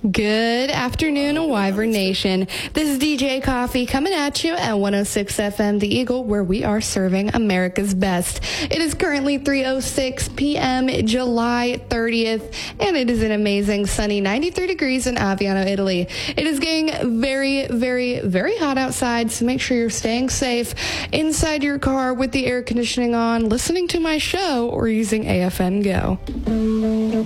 Good afternoon, Wyvern Nation. This is DJ Coffee coming at you at 106 FM The Eagle, where we are serving America's best. It is currently 3:06 p.m., July 30th, and it is an amazing sunny 93 degrees in Aviano, Italy. It is getting very, very, very hot outside, so make sure you're staying safe inside your car with the air conditioning on, listening to my show, or using AFN Go.